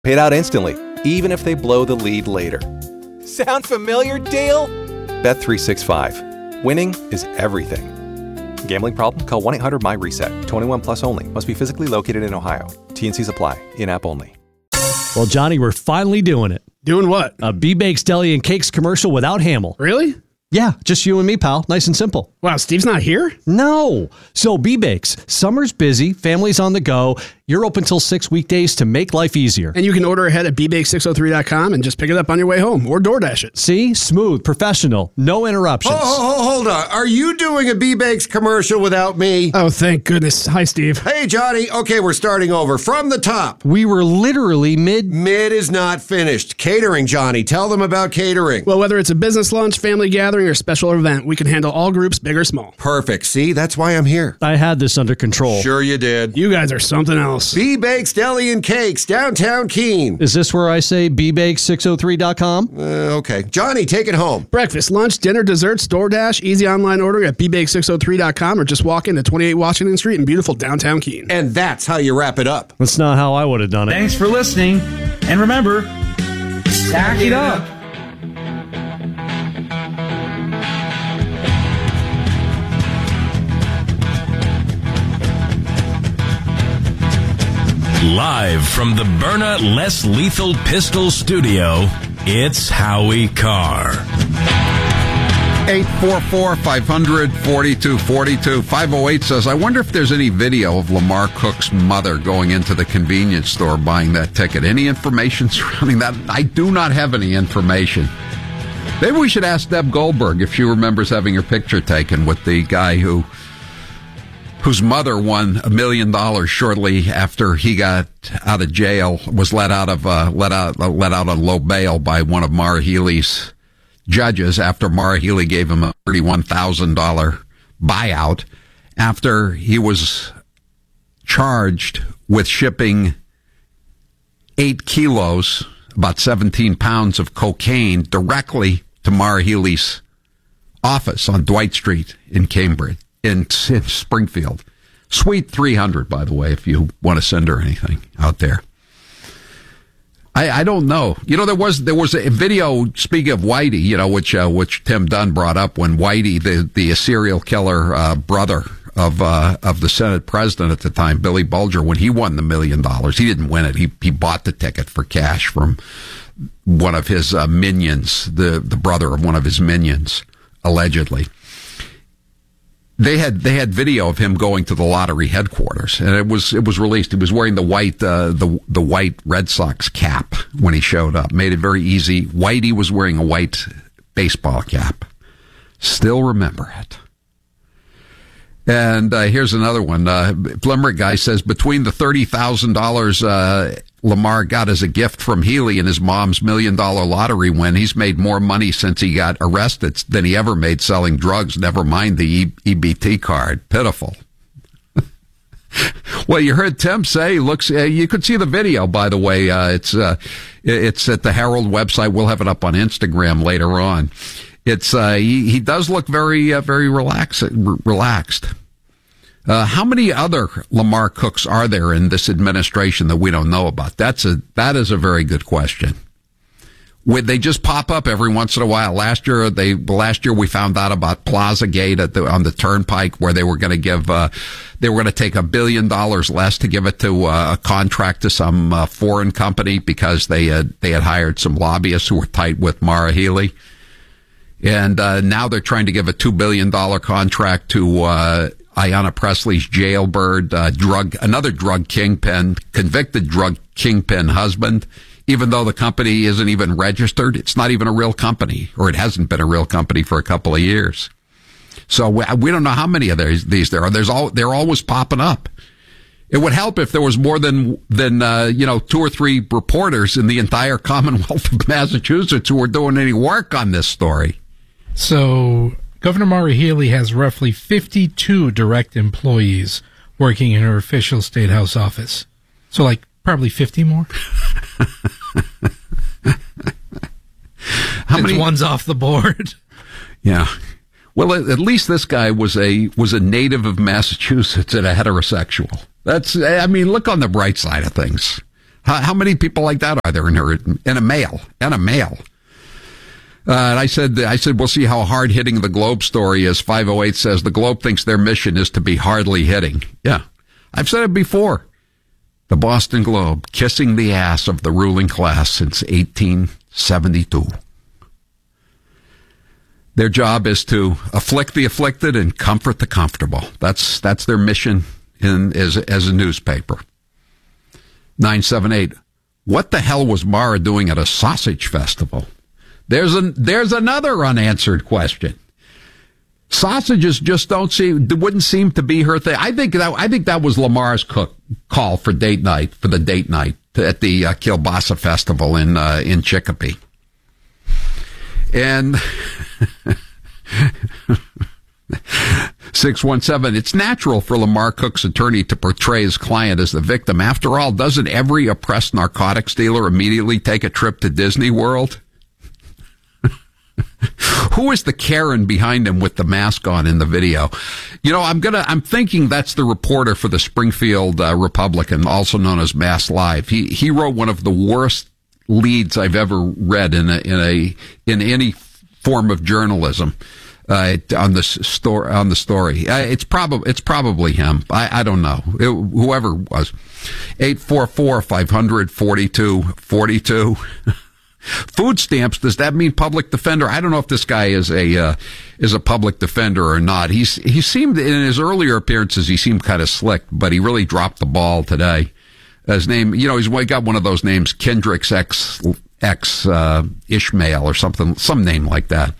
Paid out instantly, even if they blow the lead later. Sound familiar, Dale? Bet365. Winning is everything. Gambling problem? Call 1-800-MY-RESET. 21 plus only. Must be physically located in Ohio. T&Cs apply. In-app only. Well, Johnny, we're finally doing it. Doing what? A B-Bakes Deli and Cakes commercial without Hamill. Really? Yeah, just you and me, pal. Nice and simple. Wow, Steve's not here? No. So B-Bakes, summer's busy, family's on the go. You're open till 6 weekdays to make life easier. And you can order ahead at bbake603.com and just pick it up on your way home or DoorDash it. See? Smooth, professional, no interruptions. Hold on. Are you doing a B-Bakes commercial without me? Oh, thank goodness. Hi, Steve. Hey, Johnny. Okay, we're starting over. From the top. We were literally Mid is not finished. Catering, Johnny. Tell them about catering. Well, whether it's a business lunch, family gathering, or special event, we can handle all groups, big or small. Perfect. See, that's why I'm here. I had this under control. Sure you did. You guys are something else. B-Bakes Deli and Cakes, downtown Keene. Is this where I say bbake603.com? Okay. Johnny, take it home. Breakfast, lunch, dinner, desserts, DoorDash, easy online ordering at bbake603.com or just walk into 28 Washington Street in beautiful downtown Keene. And that's how you wrap it up. That's not how I would have done it. Thanks for listening. And remember, stack it up. Live from the Byrna Less Lethal Pistol Studio, it's Howie Carr. 844-500-4242. 508 says, I wonder if there's any video of Lamar Cook's mother going into the convenience store buying that ticket. Any information surrounding that? I do not have any information. Maybe we should ask Deb Goldberg if she remembers having her picture taken with the guy whose mother won $1 million shortly after he got out of jail, was let out on low bail by one of Maura Healey's judges after Maura Healey gave him a $31,000 buyout after he was charged with shipping 8 kilos, about 17 pounds of cocaine directly to Maura Healey's office on Dwight Street in Cambridge. In Springfield. Suite 300, by the way, if you want to send her anything out there. I don't know. You know, there was a video, speaking of Whitey, which Tim Dunn brought up when Whitey, the serial killer brother of the Senate president at the time, Billy Bulger, when he won the $1 million, he didn't win it. He bought the ticket for cash from one of his minions, the brother of one of his minions, allegedly. They had video of him going to the lottery headquarters, and it was released. He was wearing the white Red Sox cap when he showed up. Made it very easy. Whitey was wearing a white baseball cap. Still remember it. And here's another one. Limerick guy says between the $30,000 Lamar got as a gift from Healey and his mom's $1 million lottery win, he's made more money since he got arrested than he ever made selling drugs. Never mind the EBT card. Pitiful. Well, you heard Tim say, looks. You could see the video, by the way. It's at the Herald website. We'll have it up on Instagram later on. It's he does look very relaxed. How many other Lamar Cooks are there in this administration that we don't know about? That is a very good question. Would they just pop up every once in a while? Last year we found out about Plazagate on the Turnpike, where they were going to give they were going to take $1 billion less to give it to a contract to some foreign company because they had hired some lobbyists who were tight with Maura Healey. And now they're trying to give a $2 billion contract to Ayanna Pressley's jailbird, another drug kingpin, convicted drug kingpin husband, even though the company isn't even registered. It's not even a real company, or it hasn't been a real company for a couple of years. So we don't know how many of these there are. They're always popping up. It would help if there was more than 2 or 3 reporters in the entire Commonwealth of Massachusetts who were doing any work on this story. So Governor Maura Healey has roughly 52 direct employees working in her official State House office. So probably 50 more. How many one's off the board? Yeah. Well, at least this guy was a native of Massachusetts and a heterosexual. Look on the bright side of things. How many people like that are there in her? And a male. And I said, we'll see how hard hitting the Globe story is. 508 says the Globe thinks their mission is to be hardly hitting. Yeah, I've said it before. The Boston Globe kissing the ass of the ruling class since 1872. Their job is to afflict the afflicted and comfort the comfortable. That's their mission as a newspaper. 978. What the hell was Mara doing at a sausage festival? There's another unanswered question. Sausages just wouldn't seem to be her thing. I think that was Lamar's call for the date night at the Kielbasa Festival in Chicopee. And 617, it's natural for Lamar Cook's attorney to portray his client as the victim. After all, doesn't every oppressed narcotics dealer immediately take a trip to Disney World? Who is the Karen behind him with the mask on in the video? You know, I'm thinking that's the reporter for the Springfield Republican, also known as Mass Live. He wrote one of the worst leads I've ever read in any form of journalism on the story. It's probably him. I don't know. Whoever it was. 844-500-4242. Food stamps, does that mean public defender? I don't know if this guy is a public defender or not. He seemed, in his earlier appearances, he seemed kind of slick, but he really dropped the ball today. His name, he's got one of those names, Kendricks X Ishmael or something, some name like that.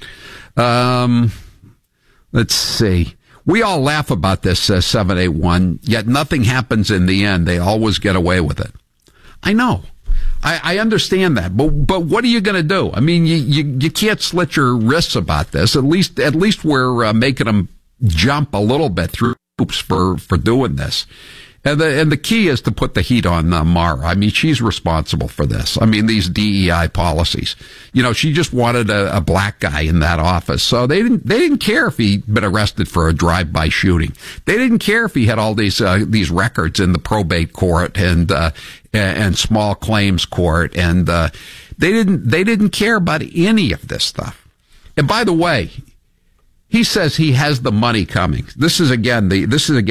Let's see. We all laugh about this, 781, yet nothing happens in the end. They always get away with it. I know. I understand that, but what are you going to do? I mean, you can't slit your wrists about this. At least we're making them jump a little bit through hoops for doing this. And the key is to put the heat on Mara. I mean, she's responsible for this. I mean, these DEI policies. She just wanted a black guy in that office, so they didn't care if he'd been arrested for a drive-by shooting. They didn't care if he had all these records in the probate court and small claims court, and they didn't care about any of this stuff. And by the way, he says he has the money coming. This is again the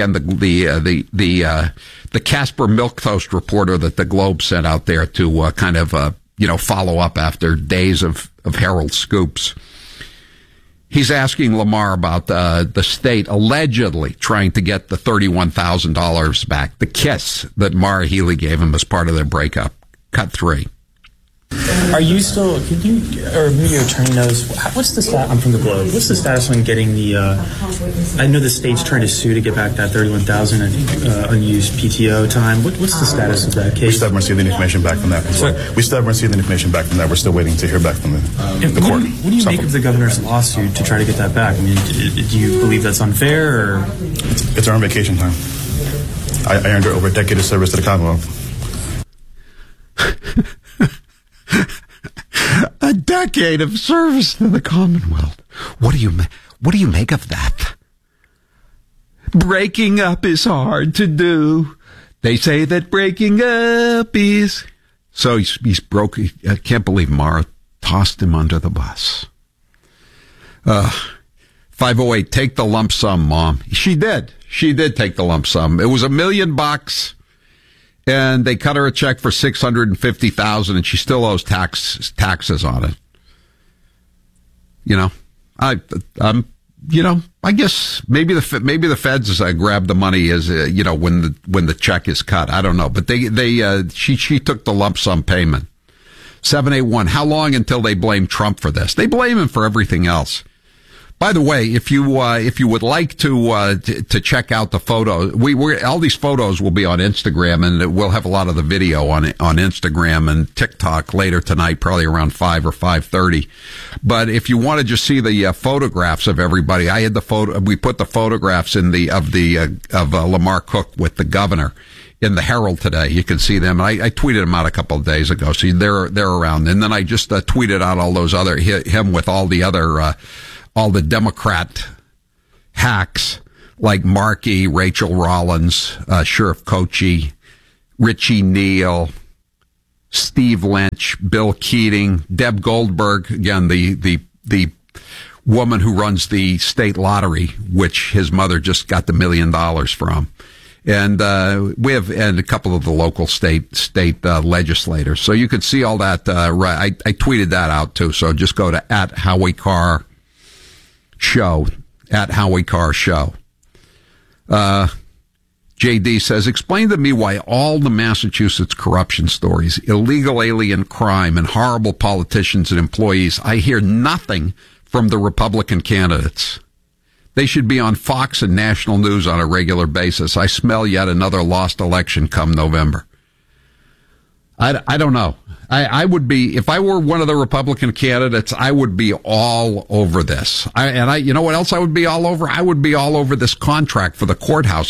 Casper Milquetoast reporter that the Globe sent out there to follow up after days of Herald scoops. He's asking Lamar about the state allegedly trying to get the $31,000 back, the kiss that Mara Healey gave him as part of their breakup. Cut 3. Are you still, or maybe your attorney knows, what's the status, I'm from the Globe, what's the status on getting I know the state's trying to sue to get back that $31,000 unused PTO time. What's the status of that case? We still haven't received the information back from that. We still haven't received the information back from that. We're still waiting to hear back from the court. What do you make of the governor's lawsuit to try to get that back? I mean, do you believe that's unfair, or? It's our own vacation time. I earned over a decade of service to the Commonwealth. A decade of service to the Commonwealth. What do you make of that? Breaking up is hard to do. They say that breaking up is... So he's broke. I can't believe Mara tossed him under the bus. 508, take the lump sum, Mom. She did. She did take the lump sum. It was $1 million. And they cut her a check for $650,000, and she still owes taxes on it. I guess maybe the feds grab the money as when the check is cut. I don't know, but she took the lump sum payment. 781. How long until they blame Trump for this? They blame him for everything else. By the way, if you would like to check out the photos, all these photos will be on Instagram, and we'll have a lot of the video on Instagram and TikTok later tonight, probably around 5 or 5:30. But if you want to just see the photographs of everybody, we put the photographs of Lamar Cook with the governor in the Herald today. You can see them. I tweeted them out a couple of days ago, so they're around. And then I just tweeted out all those him with all the other. All the Democrat hacks like Markey, Rachel Rollins, Sheriff Kochi, Richie Neal, Steve Lynch, Bill Keating, Deb Goldberg, again, the woman who runs the state lottery, which his mother just got the $1 million from. And we have a couple of the local state legislators. So you could see all that. I tweeted that out too. So just go to @HowieCarr Show, @HowieCarr Show. JD says, explain to me why all the Massachusetts corruption stories, illegal alien crime, and horrible politicians and employees, I hear nothing from the Republican candidates. They should be on Fox and national news on a regular basis. I smell yet another lost election come November. I don't know. I would be, if I were one of the Republican candidates, I would be all over this. You know what else I would be all over? I would be all over this contract for the courthouse.